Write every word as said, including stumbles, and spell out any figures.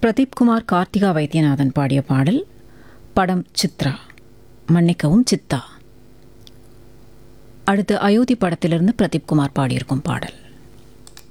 பிரதீப் குமார் கார்த்திகா வைத்தியநாதன் பாடிய பாடல். படம் சித்ரா, மன்னிக்கவும் சித்தா. அடுத்து அயோத்தி படத்திலிருந்து பிரதீப் குமார் பாடியிருக்கும் பாடல்.